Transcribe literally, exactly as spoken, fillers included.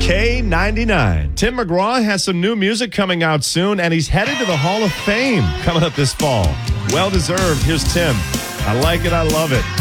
K ninety-nine. Tim McGraw has some new music coming out soon, and he's headed to the Hall of Fame coming up this fall. Well deserved. Here's Tim. I like it. I love it.